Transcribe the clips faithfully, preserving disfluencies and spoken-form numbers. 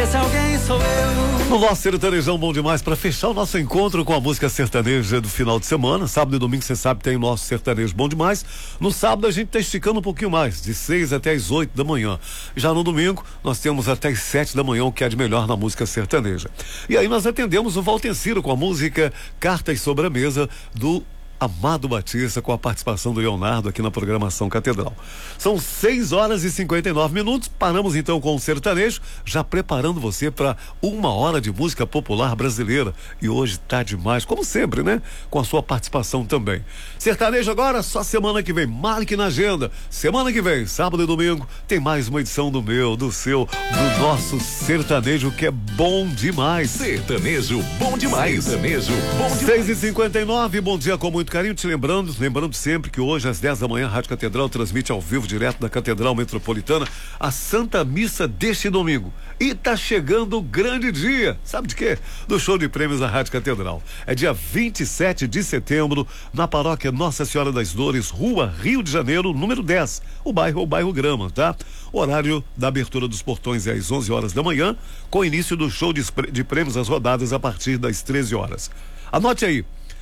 esse alguém sou eu. No nosso sertanejão bom demais, para fechar o nosso encontro com a música sertaneja do final de semana. Sábado e domingo, você sabe, tem o nosso sertanejo bom demais. No sábado a gente tá esticando um pouquinho mais, de seis até as oito da manhã. Já no domingo nós temos até as sete da manhã, o que é de melhor na música sertaneja. E aí nós atendemos o Valtenciro com a música Cartas sobre a Mesa do Amado Batista, com a participação do Leonardo aqui na programação Catedral. São seis horas e cinquenta e nove minutos. Paramos então com o sertanejo, já preparando você para uma hora de música popular brasileira. E hoje tá demais, como sempre, né? Com a sua participação também. Sertanejo agora, só semana que vem. Marque na agenda. Semana que vem, sábado e domingo, tem mais uma edição do meu, do seu, do nosso sertanejo, que é bom demais. Sertanejo bom demais. Sertanejo bom demais. seis e cinquenta e nove, bom dia com muito carinho, te lembrando, lembrando sempre que hoje às dez da manhã a Rádio Catedral transmite ao vivo, direto da Catedral Metropolitana, a Santa Missa deste domingo. E tá chegando o grande dia, sabe de quê? Do show de prêmios da Rádio Catedral. É dia vinte e sete de setembro, na paróquia Nossa Senhora das Dores, Rua Rio de Janeiro, número dez. O bairro é o bairro Grama, tá? O horário da abertura dos portões é às onze horas da manhã, com o início do show de, de prêmios às rodadas a partir das treze horas. Anote aí.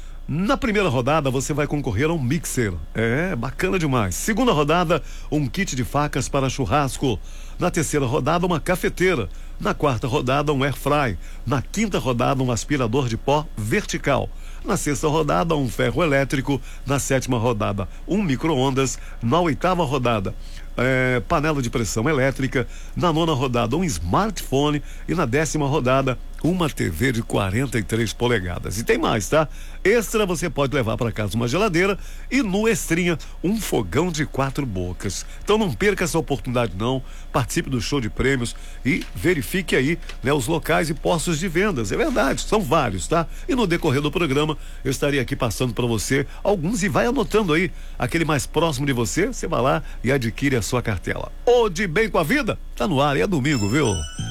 Na primeira rodada você vai concorrer a um mixer, é bacana demais. Segunda rodada, um kit de facas para churrasco. Na terceira rodada, uma cafeteira. Na quarta rodada, um air fry. Na quinta rodada, um aspirador de pó vertical. Na sexta rodada, um ferro elétrico. Na sétima rodada, um micro-ondas. Na oitava rodada, É, panela de pressão elétrica. Na nona rodada, um smartphone. E na décima rodada, uma T V de quarenta e três polegadas. E tem mais, tá? Extra, você pode levar para casa uma geladeira e no extrinha um fogão de quatro bocas. Então não perca essa oportunidade não, participe do show de prêmios e verifique aí, né, os locais e postos de vendas. É verdade, são vários, tá? E no decorrer do programa eu estarei aqui passando para você alguns e vai anotando aí aquele mais próximo de você, você vai lá e adquire a sua cartela. Ô, de bem com a vida, tá no ar, e é domingo, viu?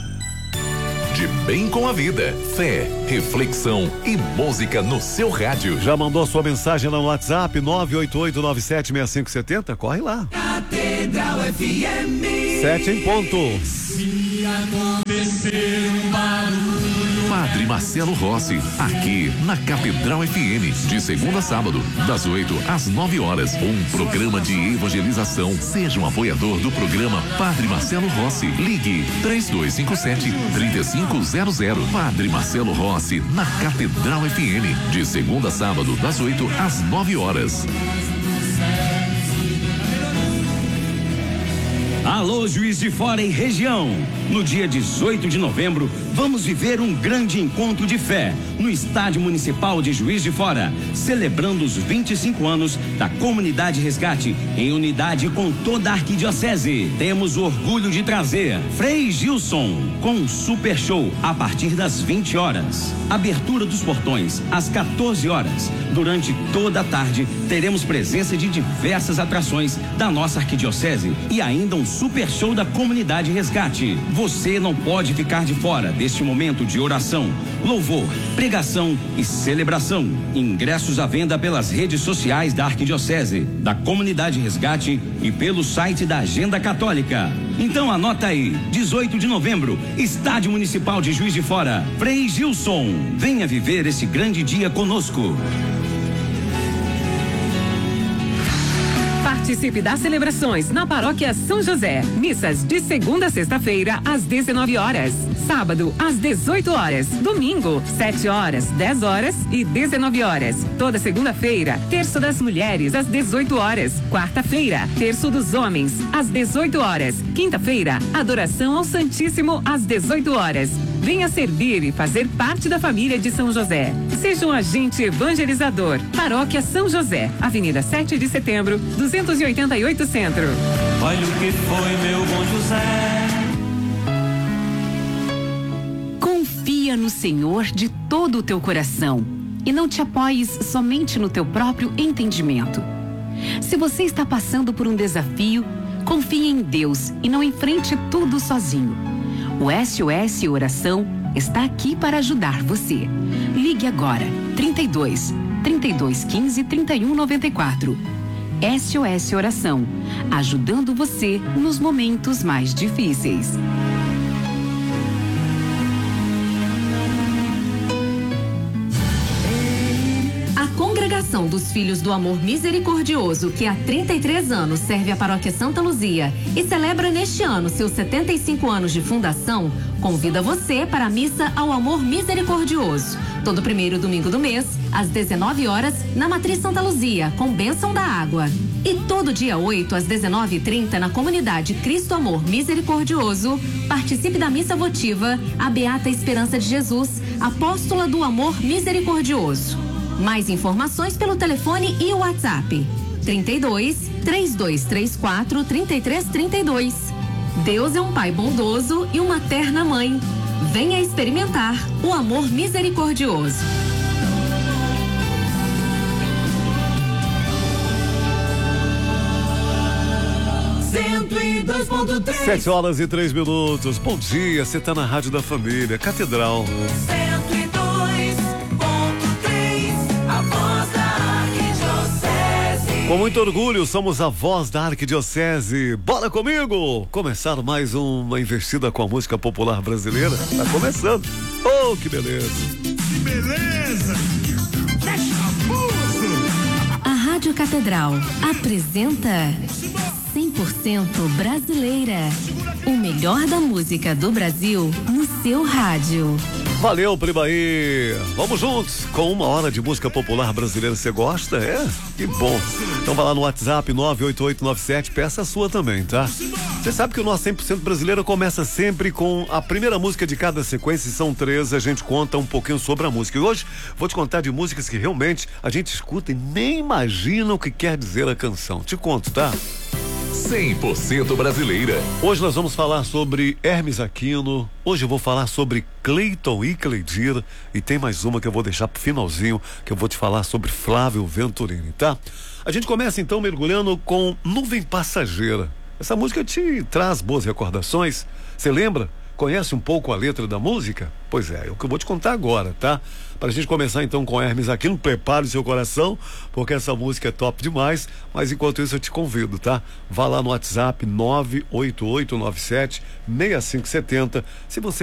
De bem com a vida, fé, reflexão e música no seu rádio. Já mandou sua mensagem lá no WhatsApp nove oito oito nove sete seis cinco sete zero? Corre lá. Catedral F M. Sete em ponto. Se acontecer um barulho. Padre Marcelo Rossi, aqui na Catedral F M, de segunda a sábado, das oito às nove horas. Um programa de evangelização. Seja um apoiador do programa Padre Marcelo Rossi. Ligue três dois cinco sete, três cinco zero zero. Padre Marcelo Rossi, na Catedral F M, de segunda a sábado, das oito às nove horas. Alô, Juiz de Fora e região. No dia dezoito de novembro, vamos viver um grande encontro de fé no Estádio Municipal de Juiz de Fora, celebrando os vinte e cinco anos da Comunidade Resgate, em unidade com toda a arquidiocese. Temos o orgulho de trazer Frei Gilson com um super show a partir das vinte horas. Abertura dos portões às quatorze horas. Durante toda a tarde, teremos presença de diversas atrações da nossa arquidiocese e ainda um super show da Comunidade Resgate. Você não pode ficar de fora deste momento de oração, louvor, pregação e celebração. Ingressos à venda pelas redes sociais da Arquidiocese, da Comunidade Resgate e pelo site da Agenda Católica. Então anota aí, dezoito de novembro, Estádio Municipal de Juiz de Fora, Frei Gilson. Venha viver esse grande dia conosco. Participe das celebrações na Paróquia São José. Missas de segunda a sexta-feira, às dezenove horas. Sábado, às dezoito horas. Domingo, sete horas, dez horas e dezenove horas. Toda segunda-feira, terço das mulheres, às dezoito horas. Quarta-feira, terço dos homens, às dezoito horas. Quinta-feira, adoração ao Santíssimo, às dezoito horas. Venha servir e fazer parte da família de São José. Seja um agente evangelizador. Paróquia São José, Avenida sete de Setembro, duzentos e oitenta e oito Centro. Olha o que foi, meu bom José. Confia no Senhor de todo o teu coração e não te apoies somente no teu próprio entendimento. Se você está passando por um desafio, confie em Deus e não enfrente tudo sozinho. O S O S Oração está aqui para ajudar você. Ligue agora, trinta e dois, trinta e dois, quinze, trinta e um, noventa e quatro. S O S Oração, ajudando você nos momentos mais difíceis. Congregação dos Filhos do Amor Misericordioso, que há trinta e três anos serve a Paróquia Santa Luzia e celebra neste ano seus setenta e cinco anos de fundação, convida você para a Missa ao Amor Misericordioso. Todo primeiro domingo do mês, às dezenove horas, na Matriz Santa Luzia, com bênção da água. E todo dia oito, às dezenove e trinta, na comunidade Cristo Amor Misericordioso, participe da missa votiva a Beata Esperança de Jesus, apóstola do Amor Misericordioso. Mais informações pelo telefone e o WhatsApp. trinta e dois, três dois três quatro, trinta e três trinta e dois. Deus é um Pai bondoso e uma terna mãe. Venha experimentar o amor misericordioso. cento e dois ponto três. Sete horas e três minutos. Bom dia, você tá na Rádio da Família, Catedral. cento e dois ponto três, a voz da Arquidiocese. Com muito orgulho, somos a voz da Arquidiocese. Bora comigo! Começar mais uma investida com a música popular brasileira. Tá começando. Oh, que beleza! Que beleza! Que chamuço! A Rádio Catedral apresenta cem por cento brasileira. O melhor da música do Brasil no seu rádio. Valeu, Pribaí! Vamos juntos com uma hora de música popular brasileira. Você gosta? É? Que bom! Então vai lá no WhatsApp nove oito oito nove sete, peça a sua também, tá? Você sabe que o nosso cem por cento brasileiro começa sempre com a primeira música de cada sequência, e são três, a gente conta um pouquinho sobre a música. E hoje vou te contar de músicas que realmente a gente escuta e nem imagina o que quer dizer a canção. Te conto, tá? cem por cento brasileira. Hoje nós vamos falar sobre Hermes Aquino. Hoje eu vou falar sobre Cleiton e Cleidir. E tem mais uma que eu vou deixar pro finalzinho, que eu vou te falar sobre Flávio Venturini, tá? A gente começa então mergulhando com Nuvem Passageira. Essa música te traz boas recordações. Você lembra? Conhece um pouco a letra da música? Pois é, é o que eu vou te contar agora, tá? Para a gente começar então com Hermes Aquino, prepare o seu coração, porque essa música é top demais. Mas enquanto isso eu te convido, tá? Vá lá no WhatsApp nove oito oito nove sete seis cinco sete zero. Se você